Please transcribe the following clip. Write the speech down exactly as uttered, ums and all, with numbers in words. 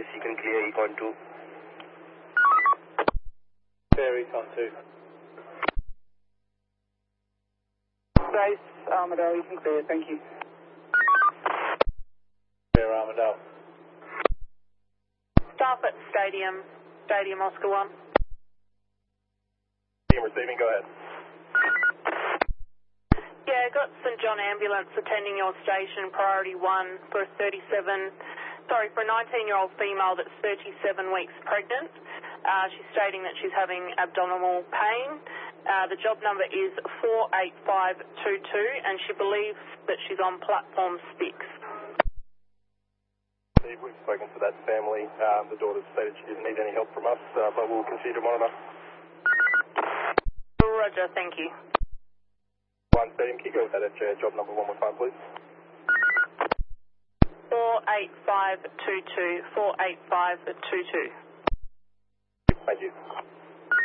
you can clear Econ two. Clear Econ two. Base Armadale, you can clear, thank you. Clear Armadale. Staff at Stadium, Stadium Oscar one. Team receiving, go ahead. Yeah, got St John Ambulance attending your station, priority one for a thirty-seven, sorry, for a nineteen-year-old female that's thirty-seven weeks pregnant. Uh, she's stating that she's having abdominal pain. Uh, the job number is four eight five two two, and she believes that she's on platform six. We've spoken to that family. Um, the daughter stated she didn't need any help from us, uh, but we'll continue to monitor. Roger, thank you. One Stadium, can you go with that at uh, job number one one five, please? four eight five two two, four eight five two two. Thank you.